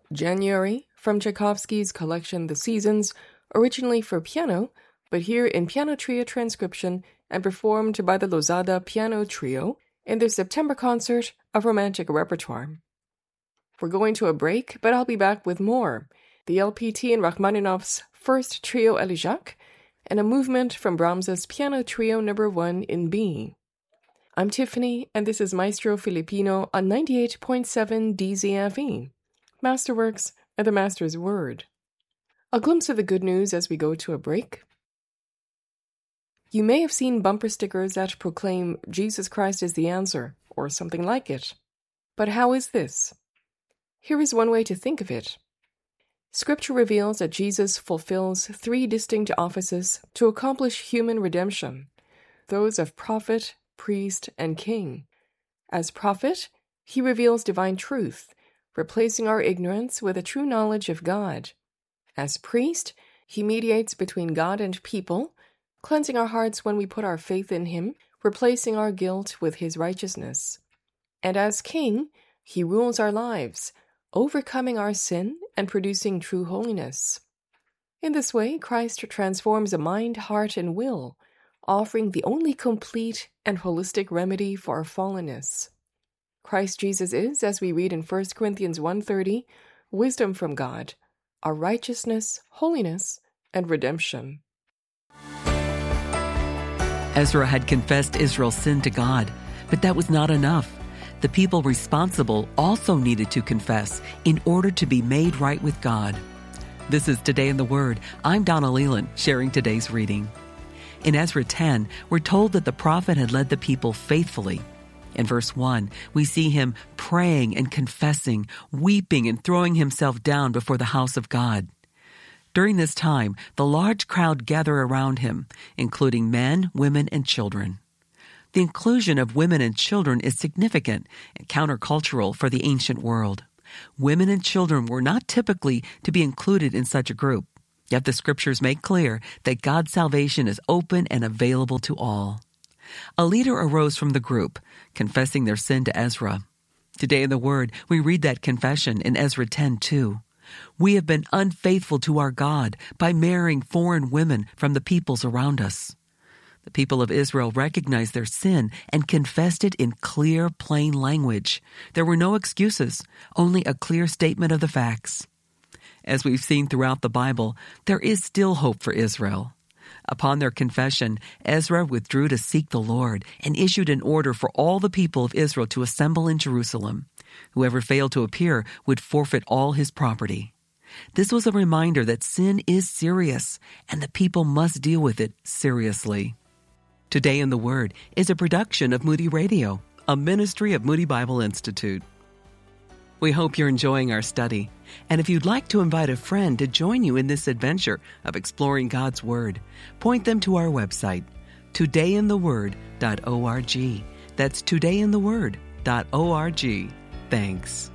January, from Tchaikovsky's collection The Seasons, originally for piano, but here in piano trio transcription and performed by the Lozada Piano Trio in their September concert of romantic repertoire. We're going to a break, but I'll be back with more. The LPT and Rachmaninoff's first trio Elie-Jacques, and a movement from Brahms's Piano Trio No. 1 in B. I'm Tiffany, and this is Maestro Filipino on 98.7 DZFE. Masterworks and the Master's Word. A glimpse of the good news as we go to a break. You may have seen bumper stickers that proclaim Jesus Christ is the answer, or something like it. But how is this? Here is one way to think of it. Scripture reveals that Jesus fulfills three distinct offices to accomplish human redemption, those of prophet, priest, and king. As prophet, he reveals divine truth, replacing our ignorance with a true knowledge of God. As priest, he mediates between God and people, cleansing our hearts when we put our faith in him, replacing our guilt with his righteousness. And as king, he rules our lives, overcoming our sin and producing true holiness. In this way, Christ transforms the mind, heart, and will, offering the only complete and holistic remedy for our fallenness. Christ Jesus is, as we read in 1 Corinthians 1:30, wisdom from God, our righteousness, holiness, and redemption. Ezra had confessed Israel's sin to God, but that was not enough. The people responsible also needed to confess in order to be made right with God. This is Today in the Word. I'm Donna Leland, sharing today's reading. In Ezra 10, we're told that the prophet had led the people faithfully. In verse 1, we see him praying and confessing, weeping and throwing himself down before the house of God. During this time, the large crowd gather around him, including men, women, and children. The inclusion of women and children is significant and countercultural for the ancient world. Women and children were not typically to be included in such a group, yet the scriptures make clear that God's salvation is open and available to all. A leader arose from the group, confessing their sin to Ezra. Today in the Word, we read that confession in Ezra 10:2. We have been unfaithful to our God by marrying foreign women from the peoples around us. The people of Israel recognized their sin and confessed it in clear, plain language. There were no excuses, only a clear statement of the facts. As we've seen throughout the Bible, there is still hope for Israel. Upon their confession, Ezra withdrew to seek the Lord and issued an order for all the people of Israel to assemble in Jerusalem. Whoever failed to appear would forfeit all his property. This was a reminder that sin is serious, and the people must deal with it seriously. Today in the Word is a production of Moody Radio, a ministry of Moody Bible Institute. We hope you're enjoying our study, and if you'd like to invite a friend to join you in this adventure of exploring God's Word, point them to our website, todayintheword.org. That's todayintheword.org. Thanks.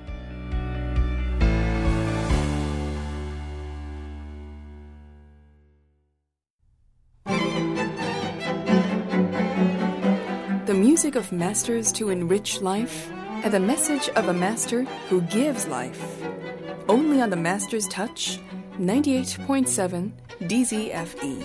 The music of masters to enrich life, and the message of a master who gives life. Only on the Master's Touch, 98.7 DZFE.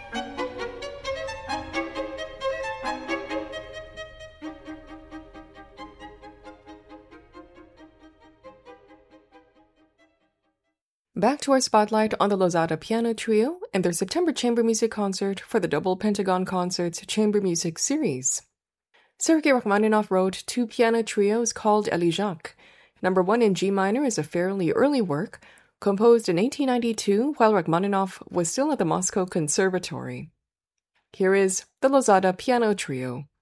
Back to our spotlight on the Lozada Piano Trio and their September Chamber Music Concert for the Double Pentagon Concerts Chamber Music Series. Sergei Rachmaninoff wrote two piano trios called Elie-Jacques. No. 1 in G minor is a fairly early work, composed in 1892 while Rachmaninoff was still at the Moscow Conservatory. Here is the Lozada Piano Trio.